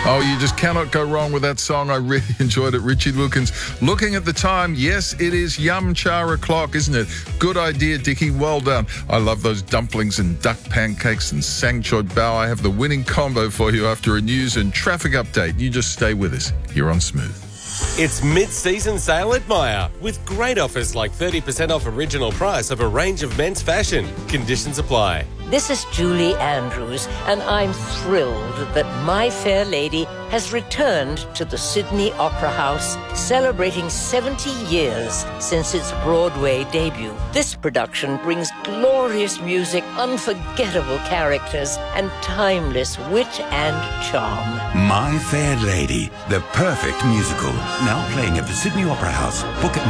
Oh, you just cannot go wrong with that song. I really enjoyed it. Richie Lukens. Looking at the time, yes, it is yum char o'clock, isn't it? Good idea, Dickie. Well done. I love those dumplings and duck pancakes and sang choy bao. I have the winning combo for you after a news and traffic update. You just stay with us here on Smooth. It's mid-season sale at Myer, with great offers like 30% off original price of a range of men's fashion. Conditions apply. This is Julie Andrews, and I'm thrilled that My Fair Lady has returned to the Sydney Opera House, celebrating 70 years since its Broadway debut. This production brings glorious music, unforgettable characters, and timeless wit and charm. My Fair Lady, the perfect musical. Now playing at the Sydney Opera House. Book at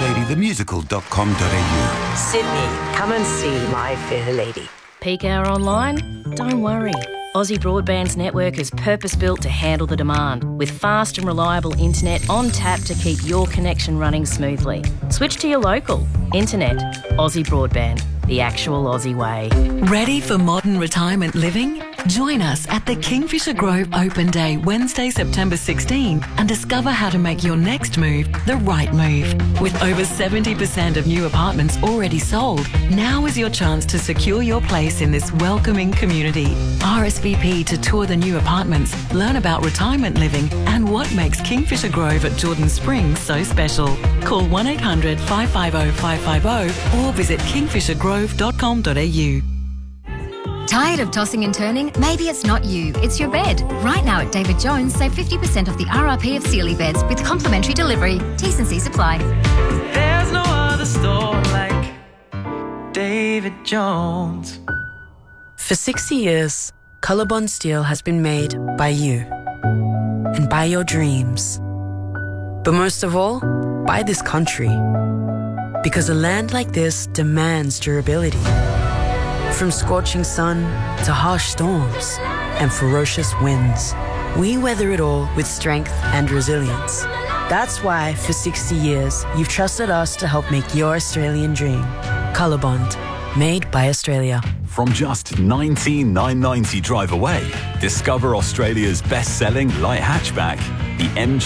myfairladythemusical.com.au. Sydney, come and see My Fair Lady. Peak hour online? Don't worry. Aussie Broadband's network is purpose-built to handle the demand, with fast and reliable internet on tap to keep your connection running smoothly. Switch to your local. Internet. Aussie Broadband. The actual Aussie way. Ready for modern retirement living? Join us at the Kingfisher Grove Open Day, Wednesday, September 16, and discover how to make your next move the right move. With over 70% of new apartments already sold, now is your chance to secure your place in this welcoming community. RSVP to tour the new apartments, learn about retirement living, and what makes Kingfisher Grove at Jordan Springs so special. Call 1-800-550-550 or visit kingfishergrove.com.au. Tired of tossing and turning? Maybe it's not you, it's your bed. Right now at David Jones, save 50% off the RRP of Sealy beds with complimentary delivery. T's and C's apply. There's no other store like David Jones. For 60 years, Colorbond Steel has been made by you and by your dreams. But most of all, by this country. Because a land like this demands durability. From scorching sun to harsh storms and ferocious winds, we weather it all with strength and resilience. That's why, for 60 years, you've trusted us to help make your Australian dream. Colorbond, made by Australia. From just $19,990 drive away, discover Australia's best-selling light hatchback, the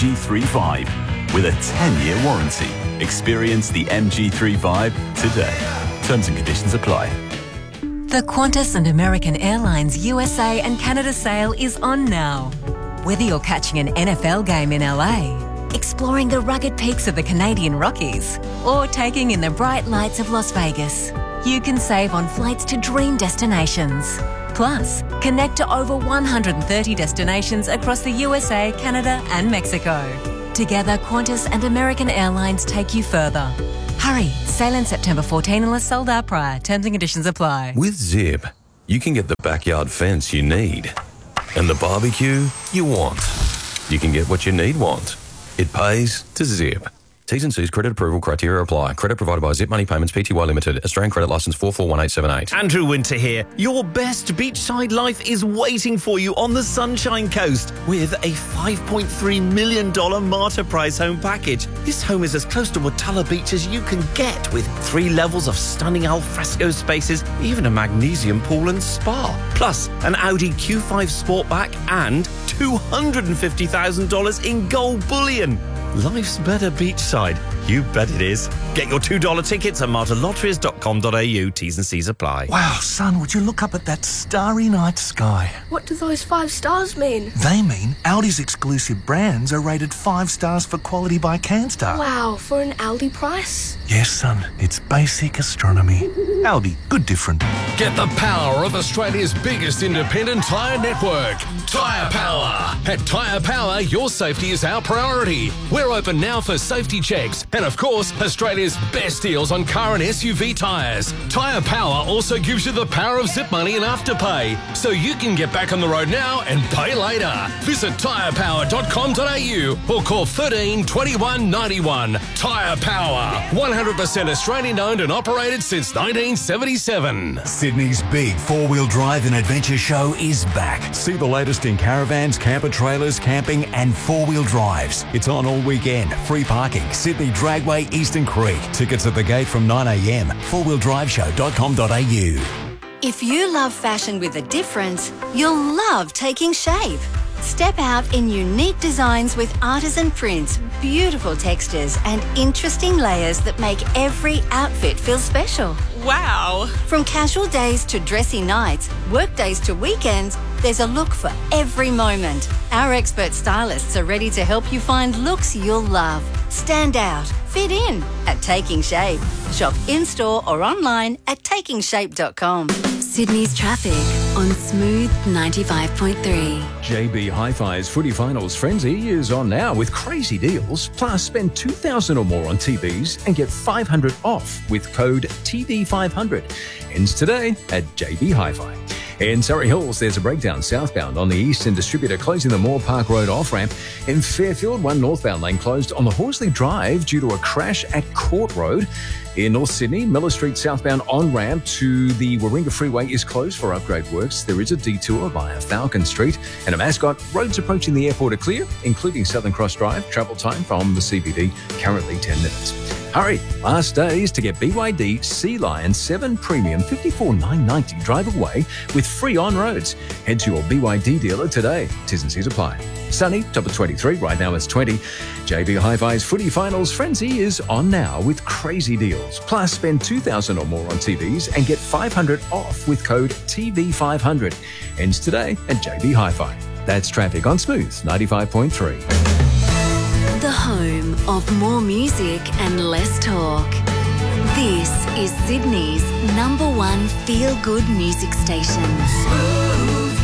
MG3 with a 10-year warranty. Experience the MG3 today. Terms and conditions apply. The Qantas and American Airlines USA and Canada sale is on now. Whether you're catching an NFL game in LA, exploring the rugged peaks of the Canadian Rockies, or taking in the bright lights of Las Vegas, you can save on flights to dream destinations. Plus, connect to over 130 destinations across the USA, Canada and Mexico. Together, Qantas and American Airlines take you further. Hurry, sale in September 14 unless sold out prior. Terms and conditions apply. With Zip, you can get the backyard fence you need and the barbecue you want. You can get what you want. It pays to Zip. T's and C's credit approval criteria apply. Credit provided by Zip Money Payments Pty Limited. Australian credit licence 441878. Andrew Winter here. Your best beachside life is waiting for you on the Sunshine Coast with a $5.3 million Marta Price home package. This home is as close to Watala Beach as you can get, with 3 levels of stunning alfresco spaces, even a magnesium pool and spa. Plus, an Audi Q5 Sportback and $250,000 in gold bullion. Life's better beachside. You bet it is. Get your $2 tickets at martalotteries.com.au. T's and C's apply. Wow, son, would you look up at that starry night sky? What do those 5 stars mean? They mean Audi's exclusive brands are rated 5 stars for quality by Canstar. Wow, for an Aldi price? Yes, son, it's basic astronomy. Aldi, good different. Get the power of Australia's biggest independent tyre network, Tyre Power. At Tyre Power, your safety is our priority. We're open now for safety checks and, of course, Australia's best deals on car and SUV tyres. Tyre Power also gives you the power of Zip Money and Afterpay, so you can get back on the road now and pay later. Visit tyrepower.com.au or call 13 21 91. Tyre Power, 100% Australian owned and operated since 1977. Sydney's big 4-wheel drive and adventure show is back. See the latest in caravans, camper trailers, camping and 4-wheel drives. It's on all weekend. Free parking, Sydney Dragway, Eastern Creek. Tickets at the gate from 9 a.m. 4wheeldriveshow.com.au. If you love fashion with a difference, you'll love taking shape. Step out in unique designs with artisan prints, beautiful textures and interesting layers that make every outfit feel special. Wow! From casual days to dressy nights, work days to weekends, there's a look for every moment. Our expert stylists are ready to help you find looks you'll love. Stand out, fit in at Taking Shape. Shop in-store or online at takingshape.com. Sydney's traffic on Smooth 95.3. JB Hi-Fi's Footy Finals Frenzy is on now with crazy deals. Plus, spend $2,000 or more on TVs and get $500 off with code TD500. Ends today at JB Hi-Fi. In Surrey Hills, there's a breakdown southbound on the Eastern Distributor, closing the Moore Park Road off-ramp. In Fairfield, one northbound lane closed on the Horsley Drive due to a crash at Court Road. In North Sydney, Miller Street southbound on-ramp to the Warringah Freeway is closed for upgrade works. There is a detour via Falcon Street. And a Mascot, roads approaching the airport are clear, including Southern Cross Drive. Travel time from the CBD, currently 10 minutes. Hurry, last days to get BYD Sea Lion 7 Premium $54,990 drive away with free on-roads. Head to your BYD dealer today. T's and C's apply. Sunny, top of 23, right now it's 20. JB Hi-Fi's Footy Finals Frenzy is on now with crazy deals. Plus, spend $2,000 or more on TVs and get $500 off with code TV500. Ends today at JB Hi-Fi. That's traffic on Smooth 95.3. The home of more music and less talk. This is Sydney's #1 feel-good music station. Smooth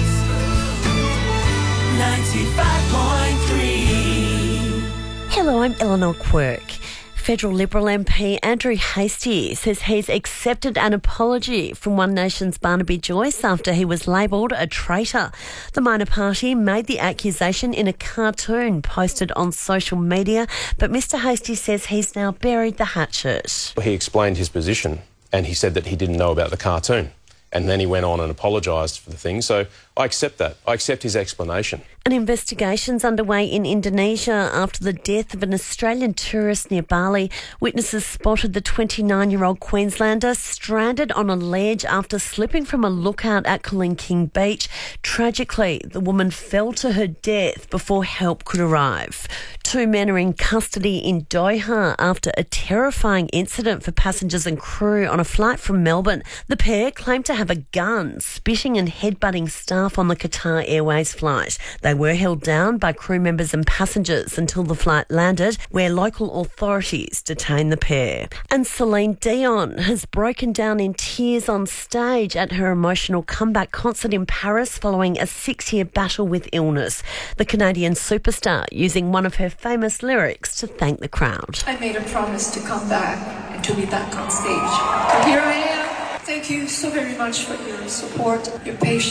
95.3. Hello, I'm Eleanor Quirk. Federal Liberal MP Andrew Hastie says he's accepted an apology from One Nation's Barnaby Joyce after he was labelled a traitor. The minor party made the accusation in a cartoon posted on social media, but Mr Hastie says he's now buried the hatchet. He explained his position and he said that he didn't know about the cartoon. And then he went on and apologised for the thing. So I accept that. I accept his explanation. An investigation's underway in Indonesia after the death of an Australian tourist near Bali. Witnesses spotted the 29-year-old Queenslander stranded on a ledge after slipping from a lookout at Kelingking Beach. Tragically, the woman fell to her death before help could arrive. 2 men are in custody in Doha after a terrifying incident for passengers and crew on a flight from Melbourne. The pair claimed to have a gun, spitting and headbutting staff on the Qatar Airways flight. They were held down by crew members and passengers until the flight landed, where local authorities detained the pair. And Celine Dion has broken down in tears on stage at her emotional comeback concert in Paris following a 6-year battle with illness. The Canadian superstar using one of her famous lyrics to thank the crowd. I made a promise to come back and to be back on stage. But here I am. Thank you so very much for your support, your patience.